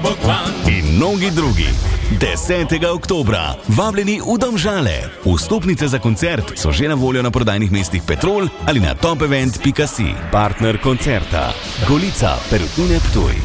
In mnogi drugi. 10. oktobra, vabljeni v Domžale. Vstopnice za koncert so že na voljo na prodajnih mestih Petrol ali na topevent.si. Partner koncerta Golica Perutnine Ptuj.